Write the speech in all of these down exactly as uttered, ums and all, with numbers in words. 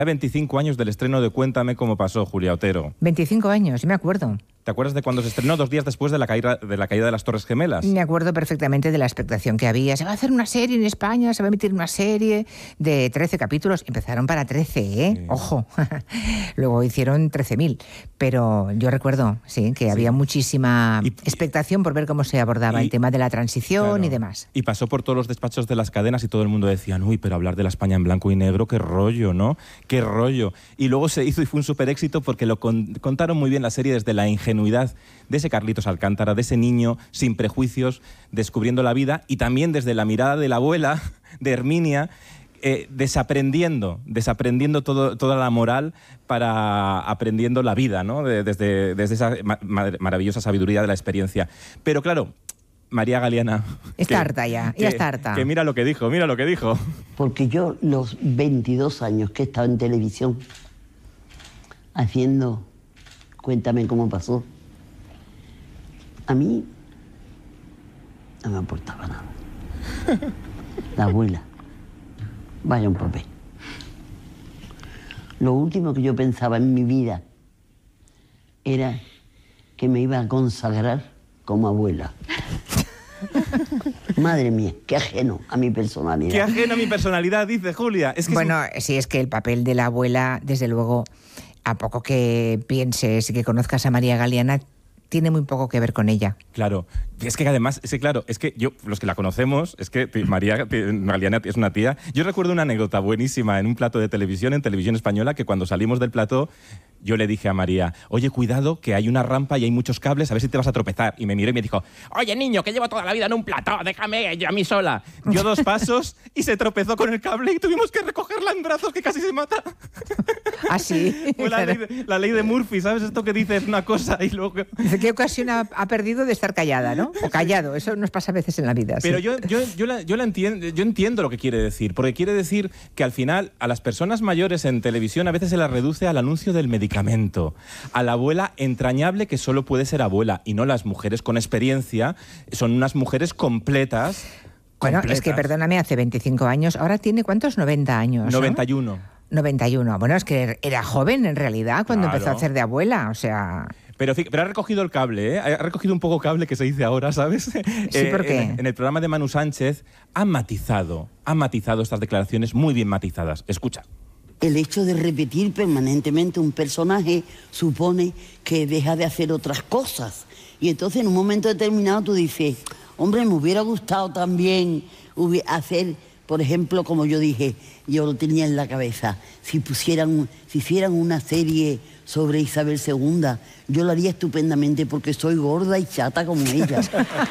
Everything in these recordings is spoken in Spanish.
veinticinco años del estreno de Cuéntame cómo pasó, Julia Otero. veinticinco años, sí me acuerdo. ¿Te acuerdas de cuando se estrenó, dos días después de la caída de, la caída de las Torres Gemelas? Me acuerdo perfectamente de la expectación que había. Se va a hacer una serie en España, se va a emitir una serie de trece capítulos. Empezaron para trece, ¿eh? Sí. Ojo. Luego hicieron trece mil. Pero yo recuerdo, sí, que sí. había muchísima y, expectación por ver cómo se abordaba y, el tema de la transición claro. y demás. Y pasó por todos los despachos de las cadenas y todo el mundo decía, uy, pero hablar de la España en blanco y negro, qué rollo, ¿no? Qué rollo. Y luego se hizo y fue un súper éxito porque lo con, contaron muy bien la serie desde la ingenuidad de ese Carlitos Alcántara, de ese niño sin prejuicios, descubriendo la vida, y también desde la mirada de la abuela, de Herminia, eh, desaprendiendo, desaprendiendo todo, toda la moral para aprendiendo la vida, ¿no? De, desde, desde esa ma maravillosa sabiduría de la experiencia. Pero claro, María Galeana... Está harta ya, ya está harta. Que mira lo que dijo, mira lo que dijo. Porque yo los veintidós años que he estado en televisión haciendo Cuéntame cómo pasó, a mí no me aportaba nada. La abuela, vaya un papel. Lo último que yo pensaba en mi vida era que me iba a consagrar como abuela. Madre mía, qué ajeno a mi personalidad. Qué ajeno a mi personalidad, dice Julia. Es que bueno, es... sí, es que el papel de la abuela, desde luego, a poco que pienses y que conozcas a María Galeana, tiene muy poco que ver con ella. Claro, es que además, es que claro, es que yo, los que la conocemos, es que María Galeana es una tía. Yo recuerdo una anécdota buenísima en un plato de televisión, en Televisión Española, que cuando salimos del plató, yo le dije a María, oye, cuidado, que hay una rampa y hay muchos cables, a ver si te vas a tropezar. Y me miró y me dijo, oye, niño, que llevo toda la vida en un plató, déjame yo a mí sola. Dio dos pasos y se tropezó con el cable y tuvimos que recogerla en brazos, que casi se mata. ¿Ah, sí? Fue la ley, de, la ley de Murphy, ¿sabes? Esto que dices una cosa y luego... Dice, ¿qué ocasión ha, ha perdido de estar callada, no? O callado, eso nos pasa a veces en la vida. Pero sí. yo, yo, yo, la, yo, la entiendo, yo entiendo lo que quiere decir, porque quiere decir que al final a las personas mayores en televisión a veces se las reduce al anuncio del medicamento, a la abuela entrañable que solo puede ser abuela, y no las mujeres con experiencia, son unas mujeres completas. Bueno, completas. Es que perdóname, hace veinticinco años, ahora tiene ¿cuántos? noventa años. noventa y uno. ¿no? noventa y uno. Bueno, es que era joven en realidad cuando claro. empezó a hacer de abuela, o sea... Pero, pero ha recogido el cable, ¿eh? Ha recogido un poco cable que se dice ahora, ¿sabes? Sí, eh, ¿por qué? En, en el programa de Manu Sánchez ha matizado, ha matizado estas declaraciones muy bien matizadas. Escucha. El hecho de repetir permanentemente un personaje supone que deja de hacer otras cosas. Y entonces en un momento determinado tú dices, hombre, me hubiera gustado también hacer, por ejemplo, como yo dije, yo lo tenía en la cabeza, si pusieran, si hicieran una serie sobre Isabel segunda, yo lo haría estupendamente porque soy gorda y chata como ella.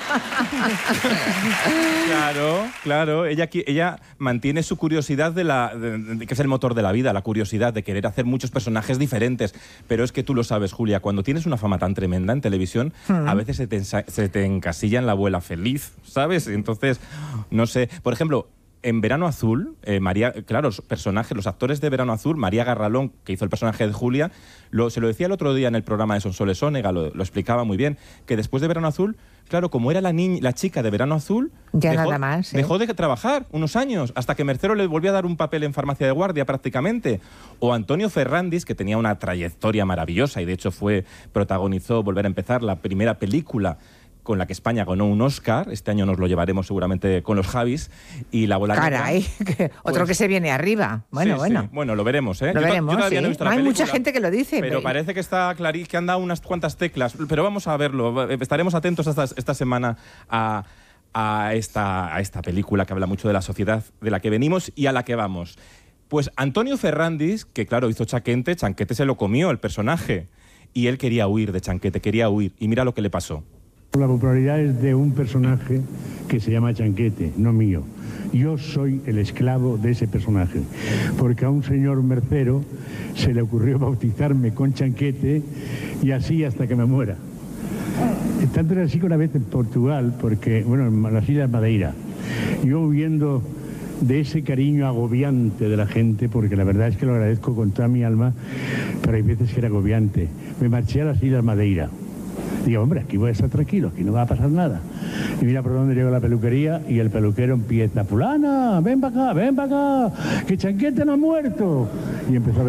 Claro, claro. Ella, ella mantiene su curiosidad, de la, de, de, que es el motor de la vida, la curiosidad de querer hacer muchos personajes diferentes. Pero es que tú lo sabes, Julia, cuando tienes una fama tan tremenda en televisión, hmm. a veces se te, se te encasilla en la abuela feliz, ¿sabes? Entonces, no sé. Por ejemplo, en Verano Azul, eh, María, claro, los personajes, los actores de Verano Azul, María Garralón, que hizo el personaje de Julia, lo, se lo decía el otro día en el programa de Sonsoles Onega, lo, lo explicaba muy bien, que después de Verano Azul, claro, como era la, niña, la chica de Verano Azul, ya dejó, nada más, ¿eh? dejó de trabajar unos años, hasta que Mercero le volvió a dar un papel en Farmacia de Guardia prácticamente. O Antonio Ferrandis, que tenía una trayectoria maravillosa y de hecho fue protagonizó Volver a empezar, la primera película con la que España ganó un Oscar. Este año nos lo llevaremos seguramente con los Javis. Y la bola Caray, que otro pues, que se viene arriba. Bueno, sí, bueno. Sí. Bueno, lo veremos, ¿eh? Lo yo, veremos, yo todavía sí. no he visto no la hay película, mucha gente que lo dice. Pero, pero parece que está clarí, que han dado unas cuantas teclas. Pero vamos a verlo. Estaremos atentos esta, esta semana a, a, esta, a esta película que habla mucho de la sociedad de la que venimos y a la que vamos. Pues Antonio Ferrandis, que claro, hizo Chanquete, Chanquete se lo comió el personaje. Y él quería huir de Chanquete, quería huir. Y mira lo que le pasó. La popularidad es de un personaje que se llama Chanquete, no mío. Yo soy el esclavo de ese personaje, porque a un señor Mercero se le ocurrió bautizarme con Chanquete y así hasta que me muera. Tanto era así que una vez en Portugal, porque, bueno, en las Islas Madeira, yo huyendo de ese cariño agobiante de la gente, porque la verdad es que lo agradezco con toda mi alma, pero hay veces que era agobiante, me marché a las Islas Madeira. Digo, hombre, aquí voy a estar tranquilo, aquí no va a pasar nada. Y mira por dónde llegó la peluquería y el peluquero empieza, fulana, ven para acá, ven para acá, que Chanquete no ha muerto. Y empezó a